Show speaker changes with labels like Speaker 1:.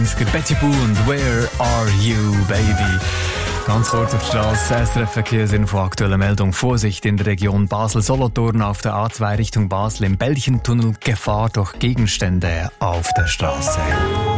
Speaker 1: Betty Boo und Where Are You, Baby? Ganz kurz auf die Straße, SRF-Verkehrsinfo, aktuelle Meldung. Vorsicht in der Region Basel-Solothurn auf der A2 Richtung Basel im Belchentunnel. Gefahr durch Gegenstände auf der Straße.